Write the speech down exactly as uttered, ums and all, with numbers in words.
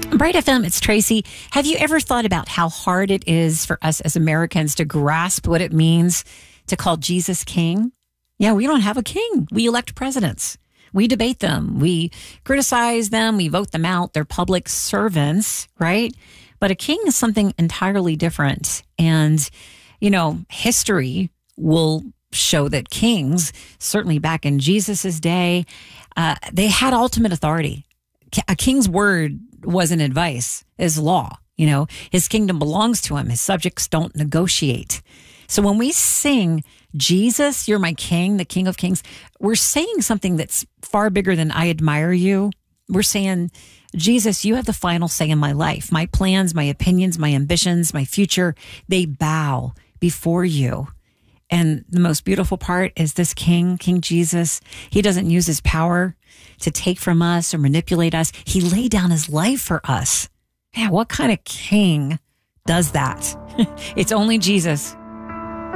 Bright F M, it's Tracy. Have you ever thought about how hard it is for us as Americans to grasp what it means to call Jesus king? Yeah, we don't have a king. We elect presidents. We debate them. We criticize them. We vote them out. They're public servants, right? But a king is something entirely different. And, you know, history will show that kings, certainly back in Jesus's day, uh, they had ultimate authority. A king's word wasn't advice, is law. You know, his kingdom belongs to him. His subjects don't negotiate. So when we sing, Jesus, you're my king, the King of Kings, we're saying something that's far bigger than I admire you. We're saying, Jesus, you have the final say in my life. My plans, my opinions, my ambitions, my future, they bow before you. And the most beautiful part is this king, King Jesus, he doesn't use his power to take from us or manipulate us. He laid down his life for us. Yeah, what kind of king does that? It's only Jesus.